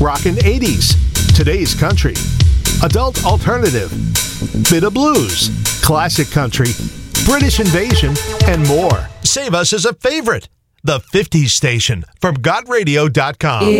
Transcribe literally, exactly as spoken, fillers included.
Rockin' eighties, today's country, adult alternative, bit of blues, classic country, British invasion, and more. Save us as a favorite. The fifties Station from got radio dot com.